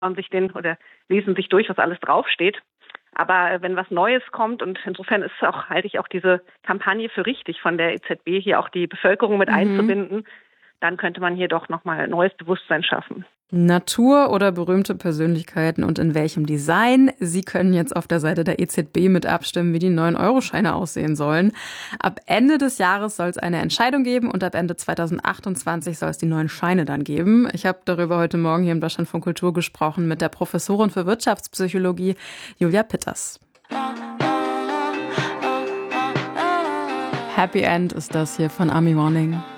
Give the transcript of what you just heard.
sich den oder lesen sich durch, was alles draufsteht. Aber wenn was Neues kommt, und insofern halte ich auch diese Kampagne für richtig von der EZB, hier auch die Bevölkerung mit einzubinden, dann könnte man hier doch nochmal neues Bewusstsein schaffen. Natur oder berühmte Persönlichkeiten und in welchem Design? Sie können jetzt auf der Seite der EZB mit abstimmen, wie die neuen Euro-Scheine aussehen sollen. Ab Ende des Jahres soll es eine Entscheidung geben und ab Ende 2028 soll es die neuen Scheine dann geben. Ich habe darüber heute Morgen hier im Deutschlandfunk Kultur gesprochen mit der Professorin für Wirtschaftspsychologie Julia Pitters. Happy End ist das hier von Army Morning.